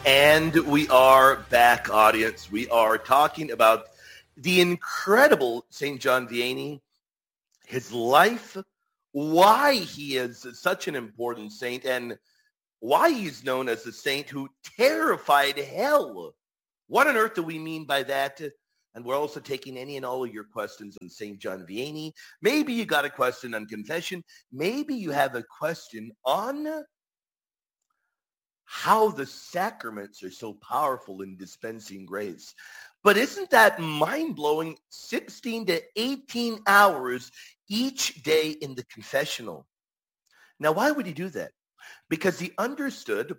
And we are back, audience. We are talking about the incredible St. John Vianney, his life, why he is such an important saint, and why he's known as the saint who terrified hell. What on earth do we mean by that? And we're also taking any and all of your questions on St. John Vianney. Maybe you got a question on confession. Maybe you have a question on how the sacraments are so powerful in dispensing grace. But isn't that mind-blowing? 16 to 18 hours each day in the confessional. Now, why would he do that? Because he understood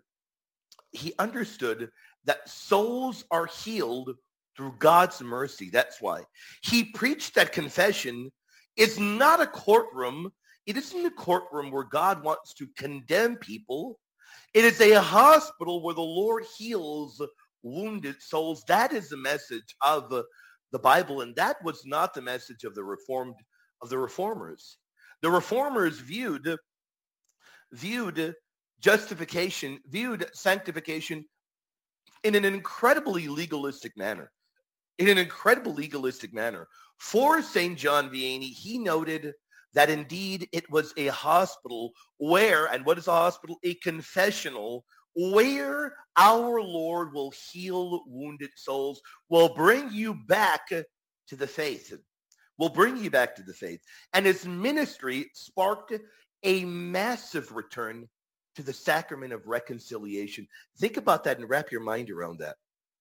that souls are healed through God's mercy. That's why. He preached that confession is not a courtroom. It isn't a courtroom where God wants to condemn people. It is a hospital where the Lord heals wounded souls. That is the message of the Bible, and that was not the message of the reformers. The reformers viewed justification, viewed sanctification in an incredibly legalistic manner. For St. John Vianney, he noted that indeed it was a hospital where, and what is a hospital? A confessional where our Lord will heal wounded souls, will bring you back to the faith. And his ministry sparked a massive return to the sacrament of reconciliation. Think about that and wrap your mind around that.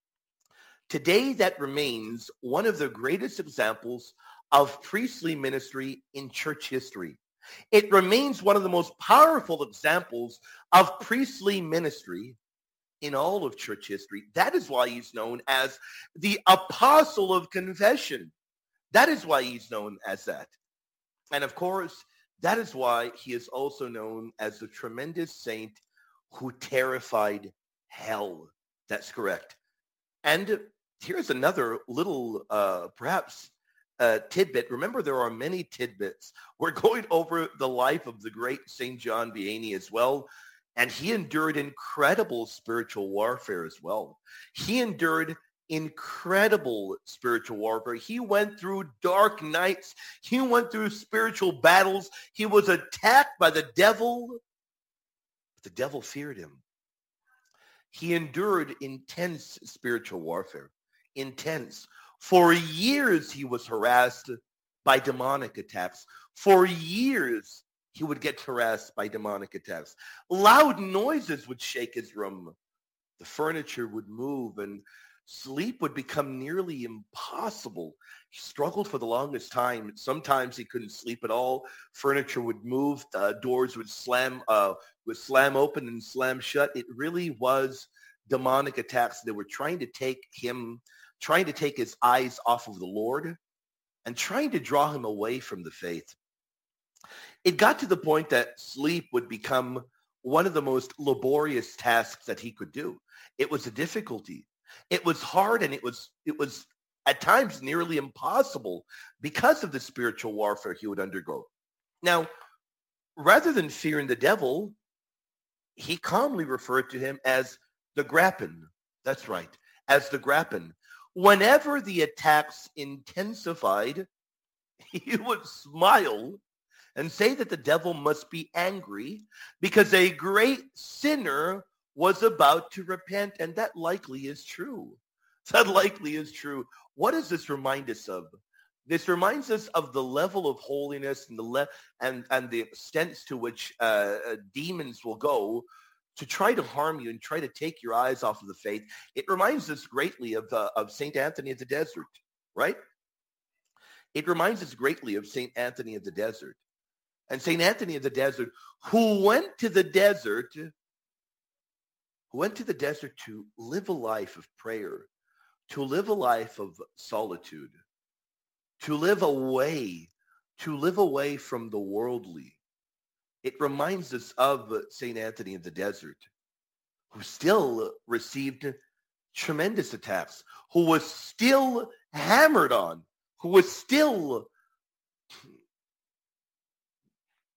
Today, that remains one of the greatest examples of priestly ministry in church history. It remains one of the most powerful examples of priestly ministry in all of church history. That is why he's known as the apostle of confession. That is why he's known as that. And of course, that is why he is also known as the tremendous saint who terrified hell. That's correct. And here's another little, perhaps, tidbit. Remember, there are many tidbits. We're going over the life of the great St. John Vianney as well. And he endured incredible spiritual warfare as well. He endured incredible spiritual warfare. He went through dark nights. He went through spiritual battles. He was attacked by the devil. But the devil feared him. He endured intense spiritual warfare. Intense. For years, he was harassed by demonic attacks. For years, he would get harassed by demonic attacks. Loud noises would shake his room. The furniture would move and sleep would become nearly impossible. He struggled for the longest time. Sometimes he couldn't sleep at all. Furniture would move. Doors would slam open and slam shut. It really was demonic attacks. They were trying to take his eyes off of the Lord and trying to draw him away from the faith. It got to the point that sleep would become one of the most laborious tasks that he could do. It was a difficulty. It was hard, and it was at times nearly impossible because of the spiritual warfare he would undergo. Now, rather than fearing the devil, he calmly referred to him as the Grappan. That's right, as the Grappan. Whenever the attacks intensified, he would smile and say that the devil must be angry because a great sinner was about to repent. And that likely is true. What does this remind us of? This reminds us of the level of holiness and and the extent to which demons will go to try to harm you and try to take your eyes off of the faith. It reminds us greatly of St. Anthony of the Desert, right? It reminds us greatly of St. Anthony of the Desert. And St. Anthony of the Desert, who went to the desert to live a life of prayer, to live a life of solitude, to live away from the worldly. It reminds us of St. Anthony of the Desert, who still received tremendous attacks, who was still hammered on, who was still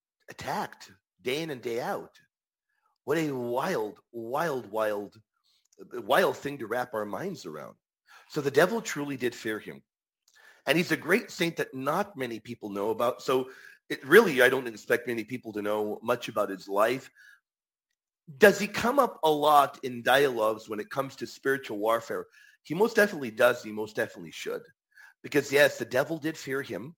attacked day in and day out. What a wild, wild, wild a wild thing to wrap our minds around. So the devil truly did fear him. And he's a great saint that not many people know about. So I don't expect many people to know much about his life. Does he come up a lot in dialogues when it comes to spiritual warfare? He most definitely does. He most definitely should. Because yes, the devil did fear him.